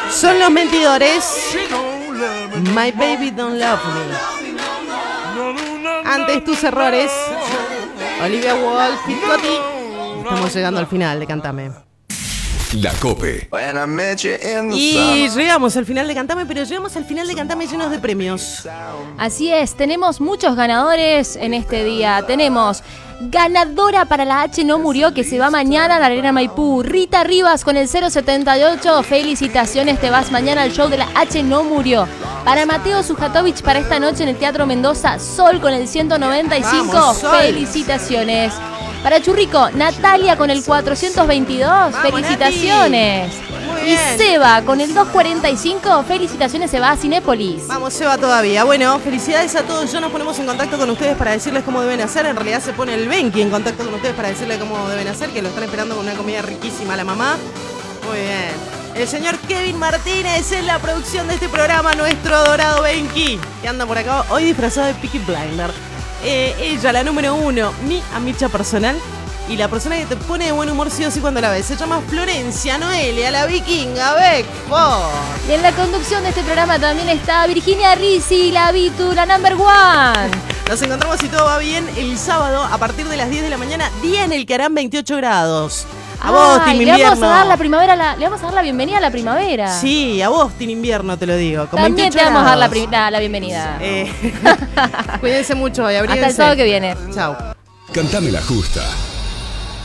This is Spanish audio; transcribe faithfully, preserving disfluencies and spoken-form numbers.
Son los mentidores. My baby don't love me. Antes tus errores. Olivia Wolf, Picotti. Estamos llegando al final de Cántame. La COPE. Y llegamos al final de Cántame, pero llegamos al final de Cántame llenos de premios. Así es, tenemos muchos ganadores en este día. Tenemos ganadora para la H No Murió, que se va mañana a la Arena Maipú. Rita Rivas con el cero setenta y ocho. Felicitaciones, te vas mañana al show de la H No Murió. Para Mateo Sujatovich, para esta noche en el Teatro Mendoza, Sol con el ciento noventa y cinco. Vamos, Sol. Felicitaciones. Para Churrico, Natalia con el cuatrocientos veintidós. Vamos, felicitaciones. Muy Y bien. Seba con el doscientos cuarenta y cinco. Felicitaciones, se va a Cinépolis. Vamos, Seba, todavía. Bueno, felicidades a todos. Ya nos ponemos en contacto con ustedes para decirles cómo deben hacer. En realidad se pone el Benki en contacto con ustedes para decirles cómo deben hacer, que lo están esperando con una comida riquísima la mamá. Muy bien. El señor Kevin Martínez en la producción de este programa, nuestro adorado Benki, que anda por acá hoy disfrazado de Peaky Blinder. Eh, ella, la número uno, mi amicha personal. Y la persona que te pone de buen humor sí o sí cuando la ves. Se llama Florencia Noelia, la vikinga Beckford. Y en la conducción de este programa también está Virginia Risi, la Vitu, la number one. Nos encontramos, si todo va bien, el sábado a partir de las diez de la mañana, día en el que harán veintiocho grados. A vos, Ay, Team le vamos Invierno. a dar la primavera, la- le vamos a dar la bienvenida a la primavera. Sí, a vos, Team Invierno, te lo digo. Con También te veintiocho vamos a dar la, grados. pri- la, la bienvenida. Eh, cuídense mucho y abríguense. Hasta el sábado que viene. Chau. Cántame la justa.